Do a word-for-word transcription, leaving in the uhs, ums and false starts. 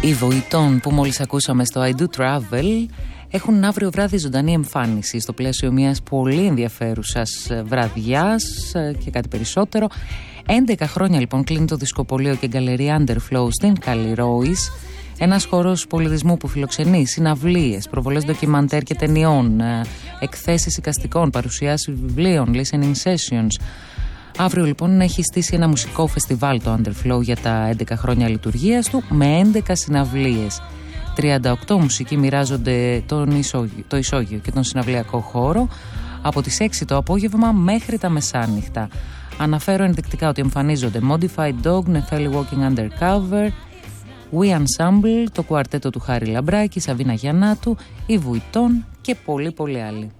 Οι Βοητών που μόλις ακούσαμε στο I Do Travel έχουν αύριο βράδυ ζωντανή εμφάνιση στο πλαίσιο μιας πολύ ενδιαφέρουσας βραδιάς και κάτι περισσότερο. έντεκα χρόνια λοιπόν κλείνει το δισκοπωλείο και γκαλερία Underflow στην Καλλιρόης, ένας χώρος πολιτισμού που φιλοξενεί συναυλίες, προβολές ντοκιμαντέρ και ταινιών, εκθέσεις εικαστικών, παρουσιάσεις βιβλίων, listening sessions. Αύριο λοιπόν έχει στήσει ένα μουσικό φεστιβάλ το Underflow για τα έντεκα χρόνια λειτουργίας του με έντεκα συναυλίες. τριάντα οκτώ μουσικοί μοιράζονται τον ισόγειο, το ισόγειο και τον συναυλιακό χώρο από τις έξι το απόγευμα μέχρι τα μεσάνυχτα. Αναφέρω ενδεικτικά ότι εμφανίζονται Modified Dog, Νεφέλη Walking Undercover, We Ensemble, το κουαρτέτο του Χάρη Λαμπράκη, Σαβίνα Γιαννάτου, οι Βουητών και πολλοί πολλοί άλλοι.